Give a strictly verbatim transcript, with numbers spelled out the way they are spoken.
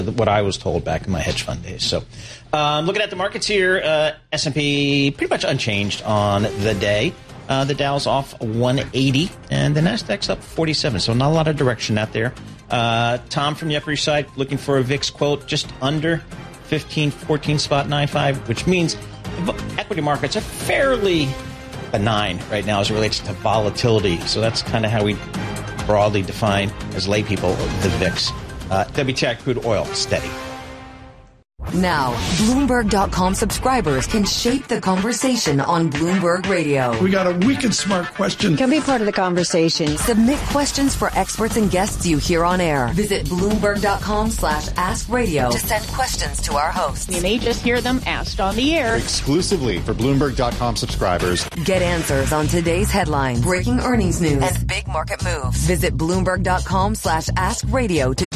what I was told back in my hedge fund days. So um, looking at the markets here, uh, S and P pretty much unchanged on the day. Uh, the Dow's off one eighty, and the Nasdaq's up forty-seven, so not a lot of direction out there. Uh, Tom from the Upper East Side looking for a V I X quote just under fifteen fourteen spot nine five, which means equity markets are fairly benign right now as it relates to volatility. So that's kind of how we broadly define, as lay people, the V I X. Uh, W T I crude oil, steady. Now, Bloomberg dot com subscribers can shape the conversation on Bloomberg Radio. We got a wicked smart question. Can be part of the conversation. Submit questions for experts and guests you hear on air. Visit Bloomberg dot com slash ask radio to send questions to our hosts. You may just hear them asked on the air. Exclusively for Bloomberg dot com subscribers. Get answers on today's headlines, breaking earnings news, and big market moves. Visit Bloomberg dot com slash ask radio to